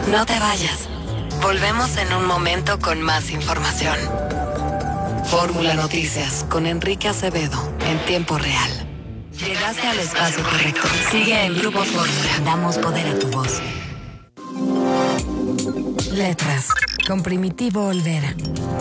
No te vayas. Volvemos en un momento con más información. Fórmula Noticias con Enrique Acevedo en tiempo real. Llegaste al espacio correcto. Sigue en Grupo Fórmula. Damos poder a tu voz. Letras con Primitivo Olvera.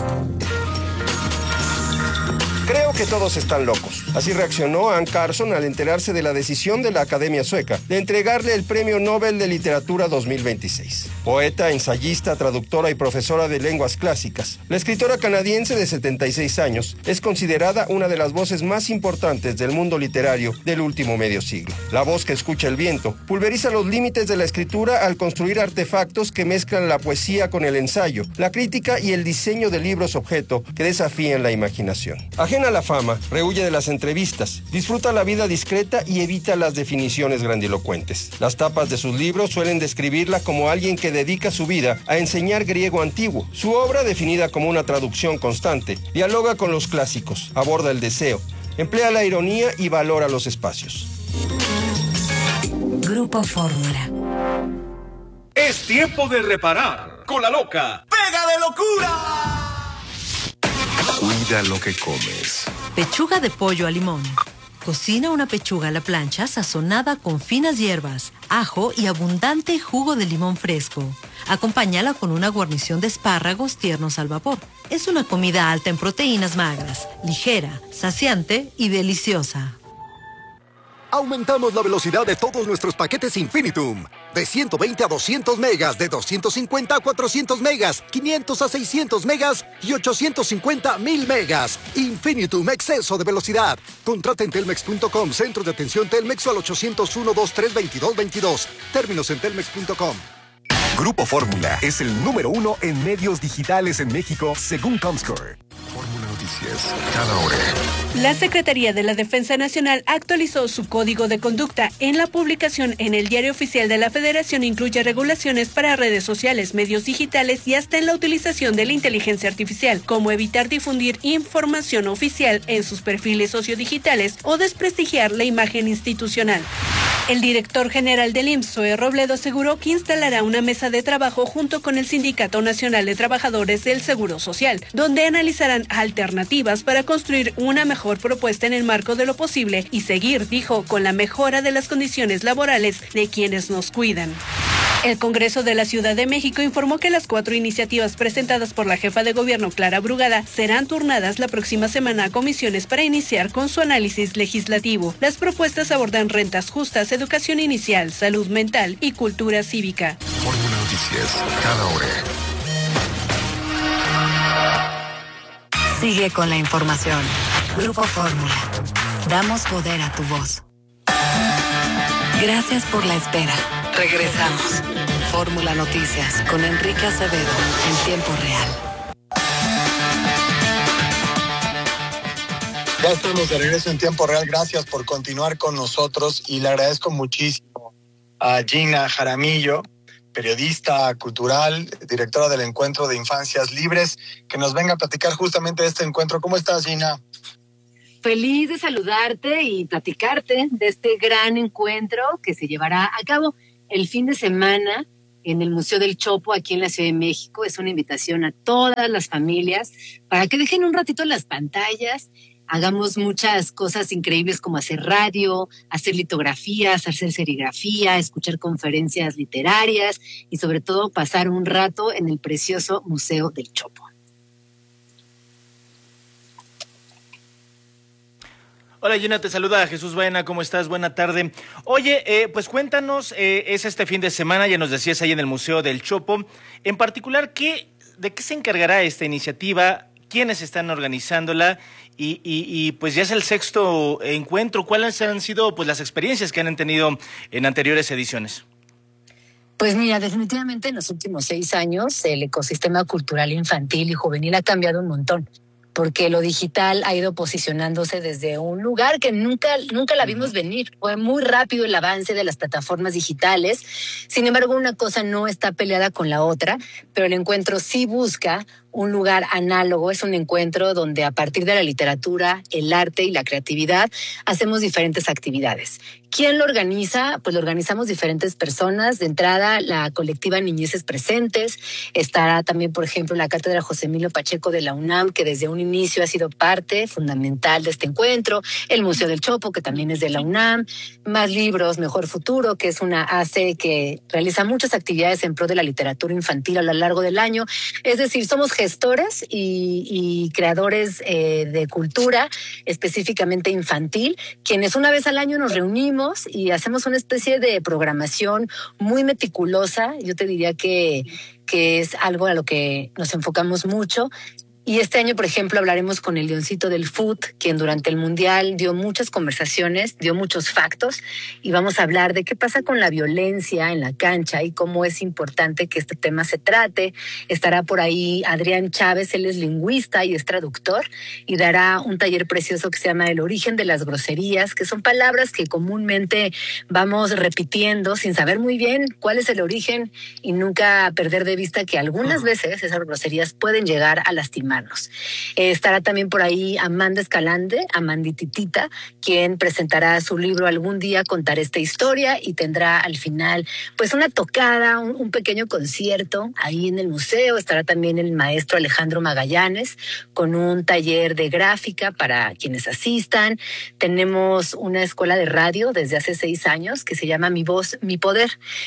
Creo que todos están locos. Así reaccionó Anne Carson al enterarse de la decisión de la Academia Sueca de entregarle el Premio Nobel de Literatura 2026. Poeta, ensayista, traductora y profesora de lenguas clásicas, la escritora canadiense de 76 años es considerada una de las voces más importantes del mundo literario del último medio siglo. La voz que escucha el viento pulveriza los límites de la escritura al construir artefactos que mezclan la poesía con el ensayo, la crítica y el diseño de libros objeto que desafían la imaginación. Ajena a la fama, rehuye de las entrevistas, disfruta la vida discreta y evita las definiciones grandilocuentes. Las tapas de sus libros suelen describirla como alguien que dedica su vida a enseñar griego antiguo. Su obra, definida como una traducción constante, dialoga con los clásicos, aborda el deseo, emplea la ironía y valora los espacios. Grupo Fórmula. Es tiempo de reparar con la loca ¡Pega de locura! Cuida lo que comes. Pechuga de pollo a limón. Cocina una pechuga a la plancha sazonada con finas hierbas, ajo y abundante jugo de limón fresco. Acompáñala con una guarnición de espárragos tiernos al vapor. Es una comida alta en proteínas magras, ligera, saciante y deliciosa. Aumentamos la velocidad de todos nuestros paquetes Infinitum. De 120 a 200 megas, de 250 a 400 megas, 500 a 600 megas y 850 a 1000 megas. Infinitum, exceso de velocidad. Contrata en telmex.com, centro de atención Telmex o al 801-2322-22. Términos en telmex.com. Grupo Fórmula es el número 1 en medios digitales en México, según Comscore. Fórmula Noticias, cada hora. La Secretaría de la Defensa Nacional actualizó su código de conducta. En la publicación en el Diario Oficial de la Federación incluye regulaciones para redes sociales, medios digitales y hasta en la utilización de la inteligencia artificial, como evitar difundir información oficial en sus perfiles sociodigitales o desprestigiar la imagen institucional. El director general del IMSS, Zoe Robledo, aseguró que instalará una mesa de trabajo junto con el Sindicato Nacional de Trabajadores del Seguro Social, donde analizarán alternativas para construir una mejor propuesta en el marco de lo posible y seguir, dijo, con la mejora de las condiciones laborales de quienes nos cuidan. El Congreso de la Ciudad de México informó que las 4 iniciativas presentadas por la jefa de gobierno, Clara Brugada, serán turnadas la próxima semana a comisiones para iniciar con su análisis legislativo. Las propuestas abordan rentas justas, educación inicial, salud mental y cultura cívica. Fórmula Noticias, cada hora. Sigue con la información. Grupo Fórmula. Damos poder a tu voz. Gracias por la espera. Regresamos. Fórmula Noticias con Enrique Acevedo en tiempo real. Ya estamos de regreso en tiempo real. Gracias por continuar con nosotros y le agradezco muchísimo a Gina Jaramillo, periodista cultural, directora del Encuentro de Infancias Libres, que nos venga a platicar justamente de este encuentro. ¿Cómo estás, Gina? Feliz de saludarte y platicarte de este gran encuentro que se llevará a cabo el fin de semana en el Museo del Chopo, aquí en la Ciudad de México. Es una invitación a todas las familias para que dejen un ratito las pantallas, hagamos muchas cosas increíbles como hacer radio, hacer litografías, hacer serigrafía, escuchar conferencias literarias y sobre todo pasar un rato en el precioso Museo del Chopo. Hola Gina, te saluda Jesús Baena, ¿cómo estás? Buena tarde. Oye, pues cuéntanos, es este fin de semana, ya nos decías ahí en el Museo del Chopo, en particular, ¿de qué se encargará esta iniciativa? ¿Quiénes están organizándola? Y pues ya es el 6º encuentro. ¿Cuáles han sido pues las experiencias que han tenido en anteriores ediciones? Pues mira, definitivamente en los últimos 6 años el ecosistema cultural infantil y juvenil ha cambiado un montón, porque lo digital ha ido posicionándose desde un lugar que nunca la vimos venir. Fue muy rápido el avance de las plataformas digitales. Sin embargo, una cosa no está peleada con la otra, pero el encuentro sí busca un lugar análogo, es un encuentro donde a partir de la literatura, el arte y la creatividad hacemos diferentes actividades. ¿Quién lo organiza? Pues lo organizamos diferentes personas. De entrada, la colectiva Niñeces Presentes. Estará también, por ejemplo, la Cátedra José Emilio Pacheco de la UNAM, que desde un inicio ha sido parte fundamental de este encuentro. El Museo del Chopo, que también es de la UNAM. Más Libros, Mejor Futuro, que es una AC que realiza muchas actividades en pro de la literatura infantil a lo largo del año. Es decir, somos gestores y creadores de cultura, específicamente infantil, quienes una vez al año nos reunimos y hacemos una especie de programación muy meticulosa. Yo te diría que es algo a lo que nos enfocamos mucho. Y este año, por ejemplo, hablaremos con el Leoncito del Fut, quien durante el Mundial dio muchas conversaciones, dio muchos factos, y vamos a hablar de qué pasa con la violencia en la cancha y cómo es importante que este tema se trate. Estará por ahí Adrián Chávez, él es lingüista y es traductor, y dará un taller precioso que se llama El origen de las groserías, que son palabras que comúnmente vamos repitiendo sin saber muy bien cuál es el origen y nunca perder de vista que algunas veces esas groserías pueden llegar a lastimar. Estará también por ahí Amanda Escalante, Amandititita, quien presentará su libro Algún día contaré esta historia, y tendrá al final pues una tocada, un pequeño concierto ahí en el museo. Estará también el maestro Alejandro Magallanes con un taller de gráfica para quienes asistan. Tenemos una escuela de radio desde hace 6 años que se llama Mi Voz, Mi Poder,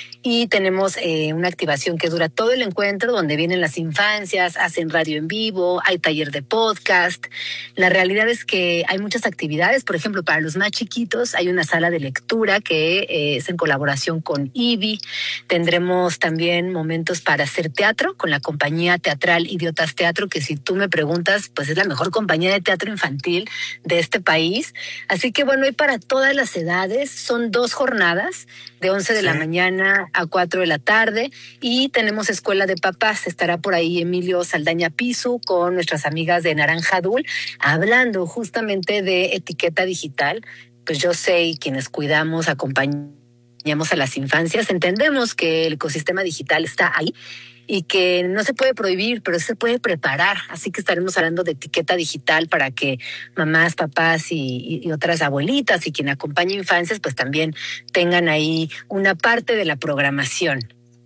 y tenemos una activación que dura todo el encuentro, donde vienen las infancias, hacen radio en vivo, hay taller de podcast. La realidad es que hay muchas actividades. Por ejemplo, para los más chiquitos hay una sala de lectura que es en colaboración con IBI. Tendremos también momentos para hacer teatro con la compañía teatral Idiotas Teatro, que si tú me preguntas, pues es la mejor compañía de teatro infantil de este país. Así que bueno, hay para todas las edades. Son 2 jornadas, de 11 de la mañana a 4 de la tarde, y tenemos escuela de papás. Estará por ahí Emilio Saldaña Pisu con nuestras amigas de Naranja Dul, hablando justamente de etiqueta digital. Pues yo sé, y quienes cuidamos, acompañamos a las infancias, entendemos que el ecosistema digital está ahí y que no se puede prohibir, pero se puede preparar. Así que estaremos hablando de etiqueta digital para que mamás, papás y otras abuelitas y quien acompaña infancias pues también tengan ahí una parte de la programación.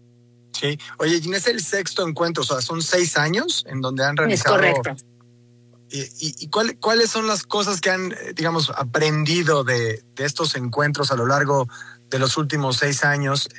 Sí. Oye, Gina, es el 6º encuentro, o sea, son 6 años en donde han realizado... Es correcto. ¿Y cuáles son las cosas que han, digamos, aprendido de estos encuentros a lo largo de los últimos 6 años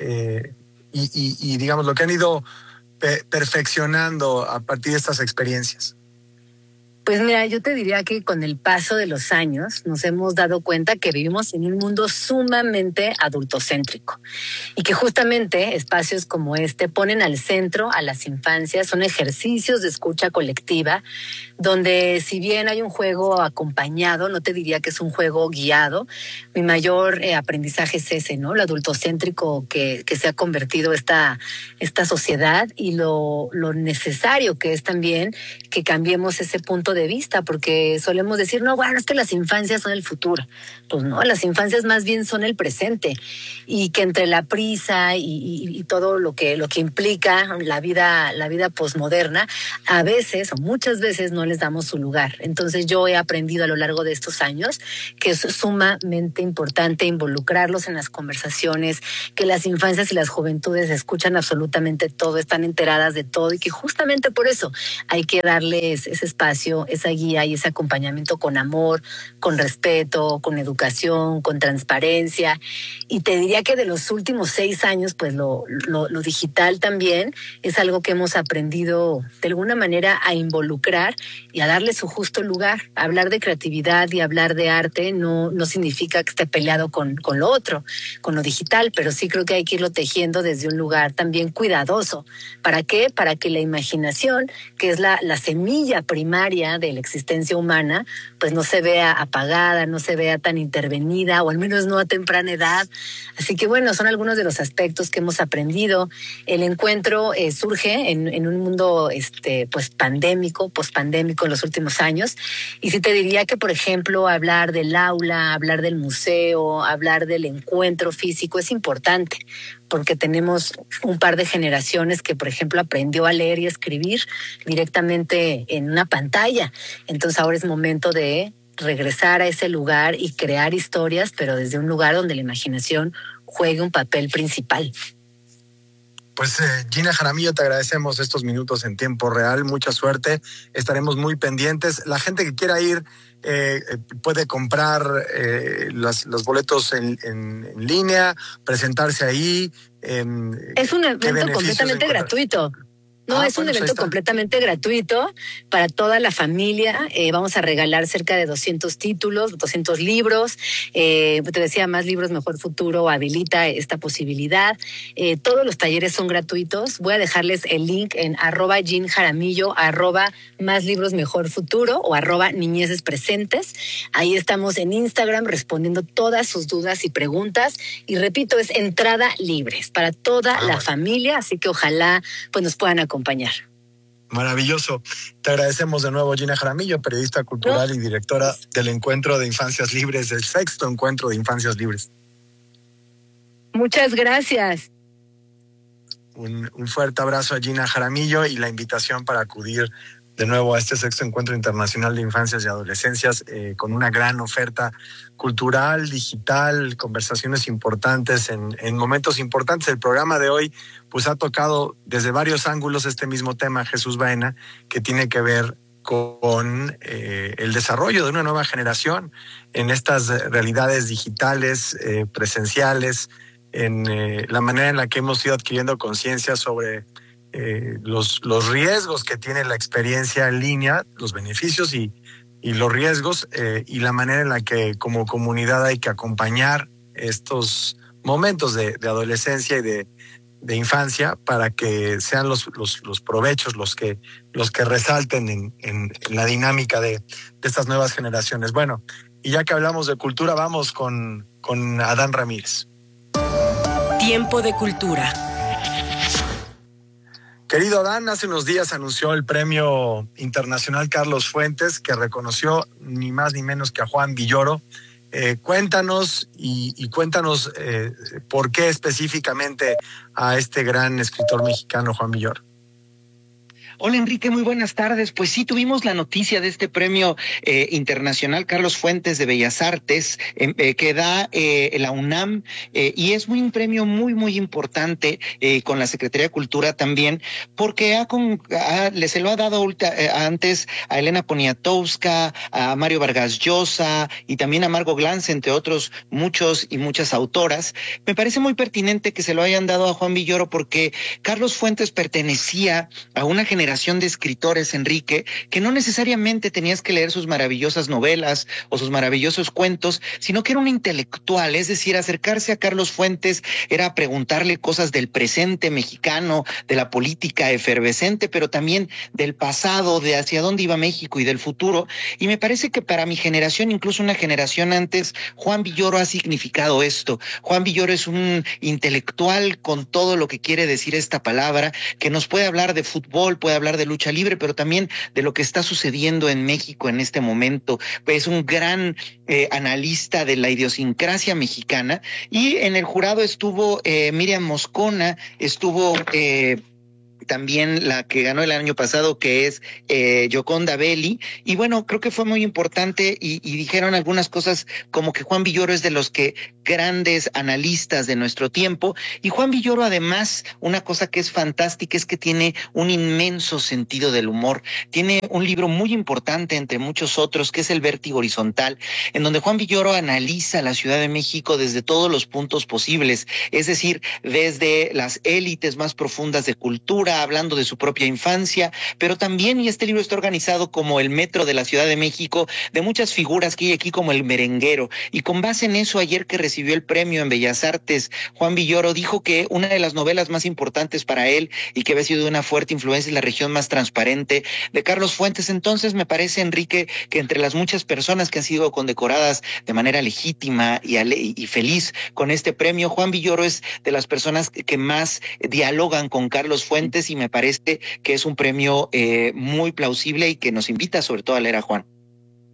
y digamos, lo que han ido perfeccionando a partir de estas experiencias? Pues mira, yo te diría que con el paso de los años nos hemos dado cuenta que vivimos en un mundo sumamente adultocéntrico y que justamente espacios como este ponen al centro a las infancias. Son ejercicios de escucha colectiva donde, si bien hay un juego acompañado, no te diría que es un juego guiado. Mi mayor aprendizaje es ese, ¿no? Lo adultocéntrico que se ha convertido esta sociedad, y lo necesario que es también que cambiemos ese punto de vista, porque solemos decir, no, bueno, es que las infancias son el futuro. Pues no, las infancias más bien son el presente, y que entre la prisa y todo lo que implica la vida posmoderna, a veces o muchas veces no les damos su lugar. Entonces yo he aprendido a lo largo de estos años que es sumamente importante involucrarlos en las conversaciones, que las infancias y las juventudes escuchan absolutamente todo, están enteradas de todo, y que justamente por eso hay que darles ese espacio, esa guía y ese acompañamiento con amor, con respeto, con educación, con transparencia. Y te diría que de los últimos 6 años, pues lo digital también es algo que hemos aprendido de alguna manera a involucrar y a darle su justo lugar. Hablar de creatividad y hablar de arte no significa que esté peleado con lo otro, con lo digital, pero sí creo que hay que irlo tejiendo desde un lugar también cuidadoso. ¿Para qué? Para que la imaginación, que es la semilla primaria de la existencia humana, pues no se vea apagada, no se vea tan intervenida, o al menos no a temprana edad. Así que bueno, son algunos de los aspectos que hemos aprendido. El encuentro surge en un mundo pues pospandémico en los últimos años, y sí te diría que, por ejemplo, hablar del aula, hablar del museo, hablar del encuentro físico es importante, porque tenemos un par de generaciones que, por ejemplo, aprendió a leer y escribir directamente en una pantalla. Entonces ahora es momento de regresar a ese lugar y crear historias, pero desde un lugar donde la imaginación juegue un papel principal. Pues Gina Jaramillo, te agradecemos estos minutos en tiempo real. Mucha suerte. Estaremos muy pendientes. La gente que quiera ir puede comprar los boletos en línea, presentarse ahí. Es un evento completamente gratuito. No, es un evento completamente gratuito para toda la familia. Vamos a regalar cerca de 200 títulos, 200 libros. Te decía, Más Libros, Mejor Futuro habilita esta posibilidad. Todos los talleres son gratuitos. Voy a dejarles el link en @GinJaramillo, @Más Libros, Mejor Futuro o @Niñeces Presentes. Ahí estamos en Instagram respondiendo todas sus dudas y preguntas. Y repito, es entrada libre, es para toda la familia, así que ojalá pues nos puedan acompañar. Maravilloso. Te agradecemos de nuevo, Gina Jaramillo, periodista cultural y directora del Encuentro de Infancias Libres, del 6º Encuentro de Infancias Libres. Muchas gracias. Un fuerte abrazo a Gina Jaramillo y la invitación para acudir de nuevo a este 6º Encuentro Internacional de Infancias y Adolescencias con una gran oferta cultural, digital, conversaciones importantes en momentos importantes. El programa de hoy pues ha tocado desde varios ángulos este mismo tema, Jesús Baena, que tiene que ver con el desarrollo de una nueva generación en estas realidades digitales, presenciales, en la manera en la que hemos ido adquiriendo conciencia sobre los riesgos que tiene la experiencia en línea, los beneficios y los riesgos, y la manera en la que como comunidad hay que acompañar estos momentos de adolescencia y de infancia para que sean los provechos los que resalten en la dinámica de estas nuevas generaciones. Bueno, y ya que hablamos de cultura, vamos con Adán Ramírez. Tiempo de cultura. Querido Adán, hace unos días anunció el Premio Internacional Carlos Fuentes, que reconoció ni más ni menos que a Juan Villoro. Cuéntanos y cuéntanos por qué específicamente a este gran escritor mexicano, Juan Villoro. Hola Enrique, muy buenas tardes. Pues sí, tuvimos la noticia de este premio internacional Carlos Fuentes de Bellas Artes que da la UNAM y es un premio muy importante con la Secretaría de Cultura también, porque se lo ha dado antes a Elena Poniatowska, a Mario Vargas Llosa y también a Margot Glantz, entre otros muchos y muchas autoras. Me parece muy pertinente que se lo hayan dado a Juan Villoro porque Carlos Fuentes pertenecía a una generación de escritores, Enrique, que no necesariamente tenías que leer sus maravillosas novelas o sus maravillosos cuentos, sino que era un intelectual, es decir, acercarse a Carlos Fuentes era preguntarle cosas del presente mexicano, de la política efervescente, pero también del pasado, de hacia dónde iba México y del futuro. Y me parece que para mi generación, incluso una generación antes, Juan Villoro ha significado esto. Juan Villoro es un intelectual con todo lo que quiere decir esta palabra, que nos puede hablar de fútbol, puede hablar de lucha libre, pero también de lo que está sucediendo en México en este momento. Es un gran analista de la idiosincrasia mexicana y en el jurado estuvo Miriam Moscona, estuvo también la que ganó el año pasado, que es Gioconda Belli, y bueno, creo que fue muy importante y dijeron algunas cosas como que Juan Villoro es de los grandes analistas de nuestro tiempo, y Juan Villoro además, una cosa que es fantástica es que tiene un inmenso sentido del humor. Tiene un libro muy importante entre muchos otros, que es El Vértigo Horizontal, en donde Juan Villoro analiza la Ciudad de México desde todos los puntos posibles, es decir, desde las élites más profundas de cultura, hablando de su propia infancia, pero también, y este libro está organizado como el metro de la Ciudad de México, de muchas figuras que hay aquí como el merenguero, y con base en eso, ayer que recibió el premio en Bellas Artes, Juan Villoro dijo que una de las novelas más importantes para él y que había sido de una fuerte influencia es La región más transparente de Carlos Fuentes. Entonces me parece, Enrique, que entre las muchas personas que han sido condecoradas de manera legítima y feliz con este premio, Juan Villoro es de las personas que más dialogan con Carlos Fuentes, y me parece que es un premio muy plausible y que nos invita sobre todo a leer a Juan.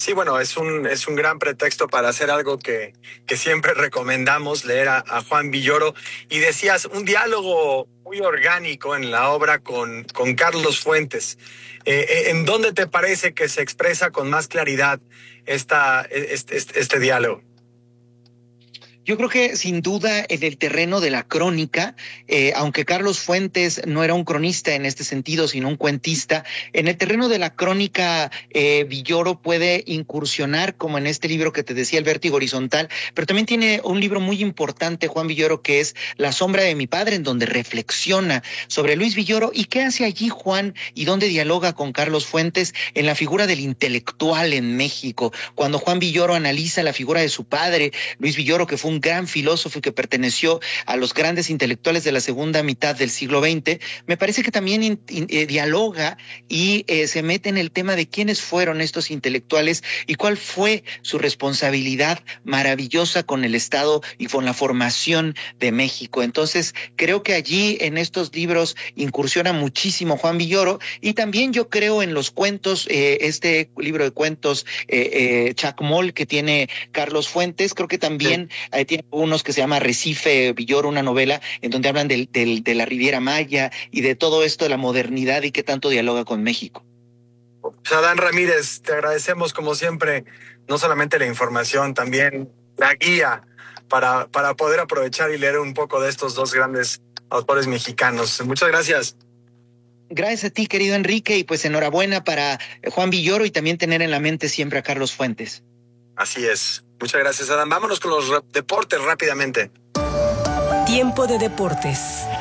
Sí, bueno, es un gran pretexto para hacer algo que siempre recomendamos, leer a Juan Villoro. Y decías, un diálogo muy orgánico en la obra con Carlos Fuentes. ¿En dónde te parece que se expresa con más claridad este diálogo? Yo creo que sin duda en el terreno de la crónica, aunque Carlos Fuentes no era un cronista en este sentido, sino un cuentista, en el terreno de la crónica Villoro puede incursionar, como en este libro que te decía, El Vértigo Horizontal, pero también tiene un libro muy importante, Juan Villoro, que es La sombra de mi padre, en donde reflexiona sobre Luis Villoro y qué hace allí Juan y dónde dialoga con Carlos Fuentes en la figura del intelectual en México. Cuando Juan Villoro analiza la figura de su padre, Luis Villoro, que fue un gran filósofo y que perteneció a los grandes intelectuales de la segunda mitad del siglo XX, me parece que también dialoga y se mete en el tema de quiénes fueron estos intelectuales y cuál fue su responsabilidad maravillosa con el Estado y con la formación de México. Entonces, creo que allí en estos libros incursiona muchísimo Juan Villoro, y también yo creo en los cuentos, este libro de cuentos Chacmol que tiene Carlos Fuentes, creo que también tiene unos que se llama Recife Villoro, una novela en donde hablan de la Riviera Maya y de todo esto de la modernidad y qué tanto dialoga con México. Adán Ramírez, te agradecemos como siempre, no solamente la información, también la guía para poder aprovechar y leer un poco de estos dos grandes autores mexicanos. Muchas gracias. Gracias a ti, querido Enrique, y pues enhorabuena para Juan Villoro y también tener en la mente siempre a Carlos Fuentes. Así es. Muchas gracias, Adán. Vámonos con los deportes rápidamente. Tiempo de deportes.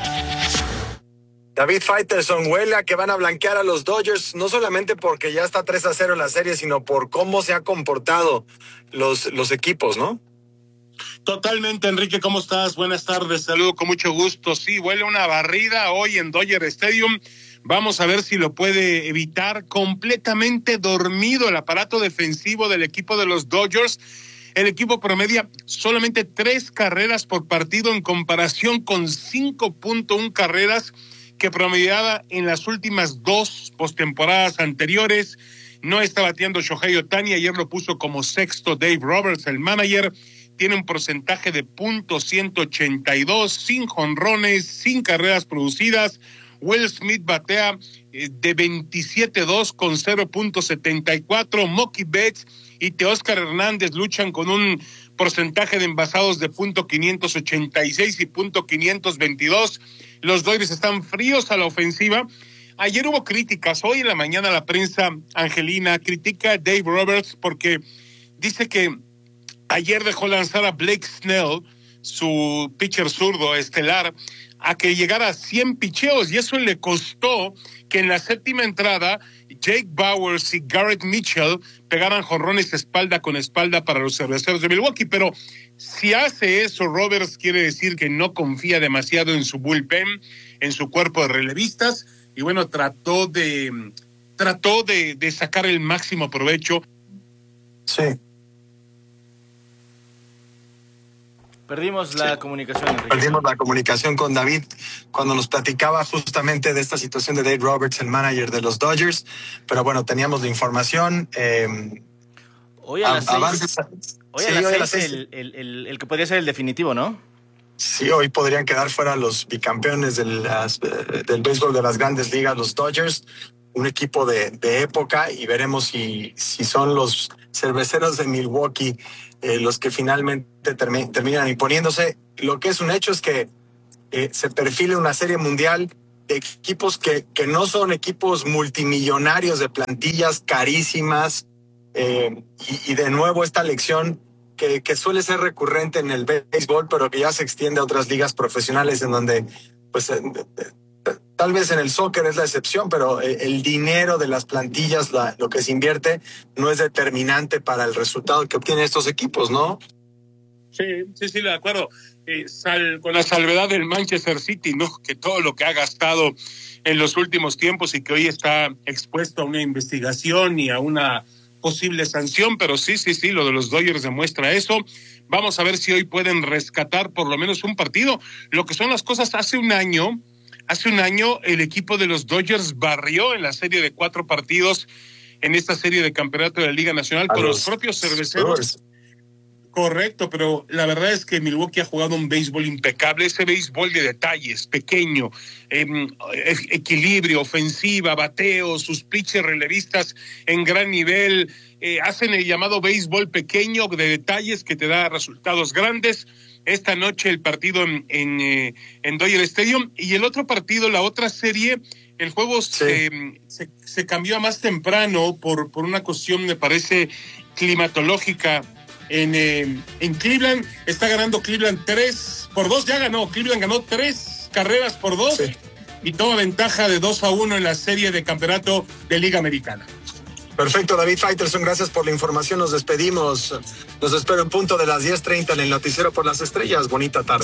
David Faitelson huele a que van a blanquear a los Dodgers, no solamente porque ya está 3-0 en la serie, sino por cómo se han comportado los equipos, ¿no? Totalmente, Enrique, ¿cómo estás? Buenas tardes, saludo con mucho gusto. Sí, huele una barrida hoy en Dodger Stadium. Vamos a ver si lo puede evitar. Completamente dormido el aparato defensivo del equipo de los Dodgers. El equipo promedia solamente 3 carreras por partido en comparación con 5.1 carreras que promediaba en las últimas 2 postemporadas anteriores. No está bateando Shohei Ohtani, ayer lo puso como sexto Dave Roberts, el manager. Tiene un porcentaje de .182, sin jonrones, sin carreras producidas. Will Smith batea de 27-2 con 0.74. Mookie Betts y Teóscar Hernández luchan con un porcentaje de envasados de .586 y .522. Los Dodgers están fríos a la ofensiva. Ayer hubo críticas. Hoy en la mañana la prensa angelina critica a Dave Roberts porque dice que ayer dejó lanzar a Blake Snell, su pitcher zurdo estelar, a que llegara a 100 picheos, y eso le costó que en la séptima entrada Jake Bauers y Garrett Mitchell pegaran jonrones espalda con espalda para los Cerveceros de Milwaukee. Pero si hace eso, Roberts, quiere decir que no confía demasiado en su bullpen, en su cuerpo de relevistas, y bueno, trató de sacar el máximo provecho. Sí. Perdimos la comunicación, Enrique. Perdimos la comunicación con David cuando nos platicaba justamente de esta situación de Dave Roberts, el manager de los Dodgers. Pero bueno, teníamos la información. Hoy a las 6, el que podría ser el definitivo, ¿no? Sí, hoy podrían quedar fuera los bicampeones del béisbol de las grandes ligas, los Dodgers, un equipo de época, y veremos si son los Cerveceros de Milwaukee los que finalmente terminan imponiéndose. Lo que es un hecho es que se perfila una serie mundial de equipos que no son equipos multimillonarios de plantillas carísimas, y de nuevo esta lección que suele ser recurrente en el béisbol, pero que ya se extiende a otras ligas profesionales en donde, pues, tal vez en el soccer es la excepción, pero el dinero de las plantillas, lo que se invierte, no es determinante para el resultado que obtienen estos equipos, ¿no? Sí, de acuerdo. Con la salvedad del Manchester City, ¿no? Que todo lo que ha gastado en los últimos tiempos y que hoy está expuesto a una investigación y a una posible sanción, pero sí, lo de los Dodgers demuestra eso. Vamos a ver si hoy pueden rescatar por lo menos un partido. Lo que son las cosas, hace un año el equipo de los Dodgers barrió en la serie de 4 partidos en esta serie de campeonato de la Liga Nacional con los propios cerveceros. Correcto, pero la verdad es que Milwaukee ha jugado un béisbol impecable, ese béisbol de detalles, pequeño, equilibrio, ofensiva, bateo, sus pitchers relevistas en gran nivel, hacen el llamado béisbol pequeño de detalles que te da resultados grandes. Esta noche el partido en Dodger Stadium, y el otro partido, la otra serie, el juego se cambió a más temprano por una cuestión, me parece, climatológica. En Cleveland está ganando Cleveland 3-2, ya ganó, Cleveland ganó 3 carreras por 2 y toma ventaja de 2-1 en la serie de campeonato de Liga Americana. Perfecto, David Faitelson, gracias por la información, nos despedimos. Los espero en punto de las 10:30 en el Noticiero por las Estrellas. Bonita tarde.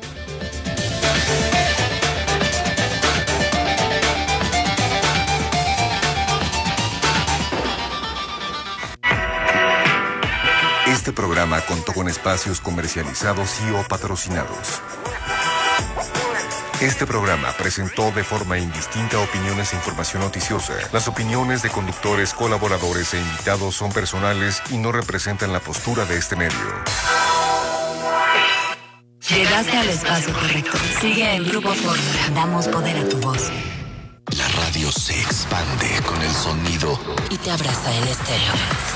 Este programa contó con espacios comercializados y o patrocinados. Este programa presentó de forma indistinta opiniones e información noticiosa. Las opiniones de conductores, colaboradores e invitados son personales y no representan la postura de este medio. Llegaste al espacio correcto. Sigue el Grupo Fórmula. Damos poder a tu voz. La radio se expande con el sonido y te abraza en estéreo.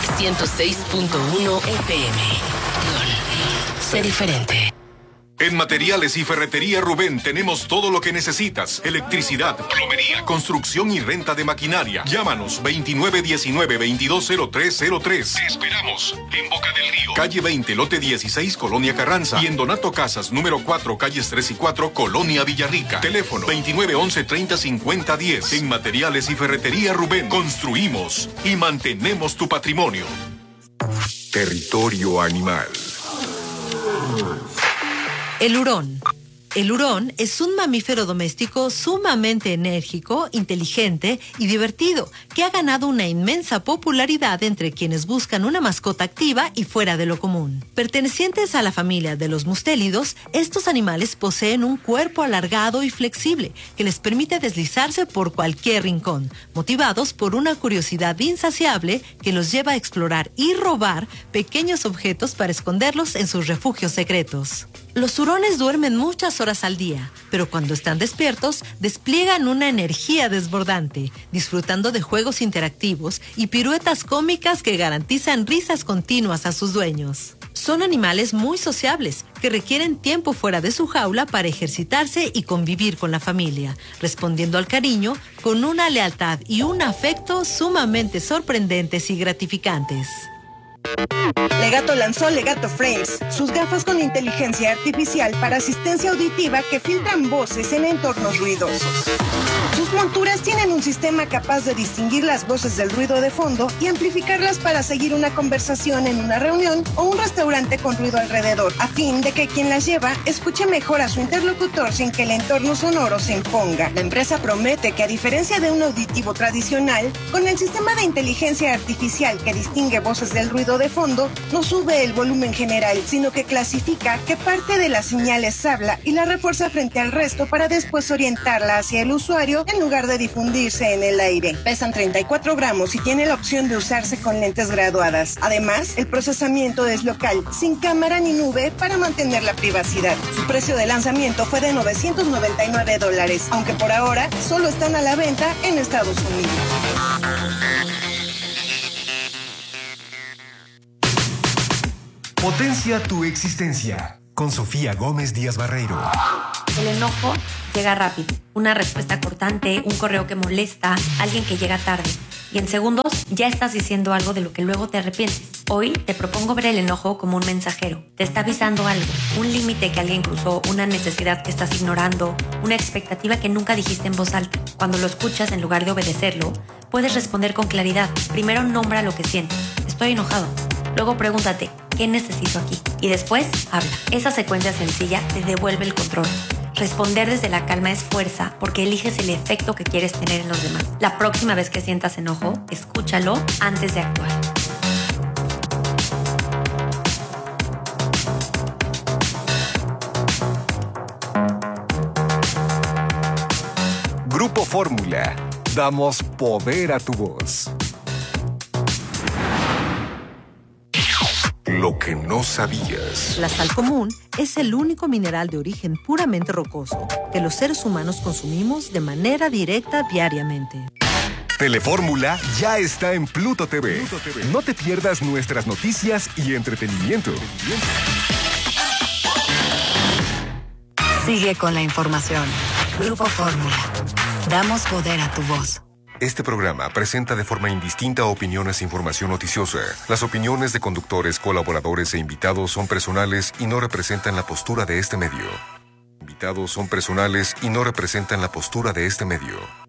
106.1 FM. Sé diferente. En Materiales y Ferretería Rubén tenemos todo lo que necesitas. Electricidad, plomería, construcción y renta de maquinaria. Llámanos 2919-220303. Te esperamos en Boca del Río. Calle 20, lote 16, Colonia Carranza. Y en Donato Casas, número 4, calles 3 y 4, Colonia Villarrica. Teléfono 2911-305010. En Materiales y Ferretería Rubén construimos y mantenemos tu patrimonio. Territorio animal. El hurón. El hurón es un mamífero doméstico sumamente enérgico, inteligente y divertido, que ha ganado una inmensa popularidad entre quienes buscan una mascota activa y fuera de lo común. Pertenecientes a la familia de los mustélidos, estos animales poseen un cuerpo alargado y flexible que les permite deslizarse por cualquier rincón, motivados por una curiosidad insaciable que los lleva a explorar y robar pequeños objetos para esconderlos en sus refugios secretos. Los hurones duermen muchas horas al día, pero cuando están despiertos, despliegan una energía desbordante, disfrutando de juegos interactivos y piruetas cómicas que garantizan risas continuas a sus dueños. Son animales muy sociables, que requieren tiempo fuera de su jaula para ejercitarse y convivir con la familia, respondiendo al cariño con una lealtad y un afecto sumamente sorprendentes y gratificantes. Legato lanzó Legato Frames, sus gafas con inteligencia artificial para asistencia auditiva que filtran voces en entornos ruidosos. Sus monturas tienen un sistema capaz de distinguir las voces del ruido de fondo y amplificarlas para seguir una conversación en una reunión o un restaurante con ruido alrededor, a fin de que quien las lleva escuche mejor a su interlocutor sin que el entorno sonoro se imponga. La empresa promete que, a diferencia de un auditivo tradicional, con el sistema de inteligencia artificial que distingue voces del ruido de fondo, no sube el volumen general, sino que clasifica qué parte de las señales habla y la refuerza frente al resto para después orientarla hacia el usuario en lugar de difundirse en el aire. Pesan 34 gramos y tiene la opción de usarse con lentes graduadas. Además, el procesamiento es local, sin cámara ni nube para mantener la privacidad. Su precio de lanzamiento fue de $999, aunque por ahora solo están a la venta en Estados Unidos. Potencia tu existencia con Sofía Gómez Díaz Barreiro. El enojo llega rápido. Una respuesta cortante, un correo que molesta, alguien que llega tarde. Y en segundos ya estás diciendo algo de lo que luego te arrepientes. Hoy te propongo ver el enojo como un mensajero. Te está avisando algo, un límite que alguien cruzó, una necesidad que estás ignorando, una expectativa que nunca dijiste en voz alta. Cuando lo escuchas, en lugar de obedecerlo, puedes responder con claridad. Primero nombra lo que sientes. Estoy enojado. Luego pregúntate, ¿qué necesito aquí? Y después, habla. Esa secuencia sencilla te devuelve el control. Responder desde la calma es fuerza, porque eliges el efecto que quieres tener en los demás. La próxima vez que sientas enojo, escúchalo antes de actuar. Grupo Fórmula. Damos poder a tu voz. Lo que no sabías. La sal común es el único mineral de origen puramente rocoso que los seres humanos consumimos de manera directa diariamente. Telefórmula ya está en Pluto TV. No te pierdas nuestras noticias y entretenimiento. Sigue con la información. Grupo Fórmula. Damos poder a tu voz. Este programa presenta de forma indistinta opiniones e información noticiosa. Las opiniones de conductores, colaboradores e invitados son personales y no representan la postura de este medio. Invitados son personales y no representan la postura de este medio.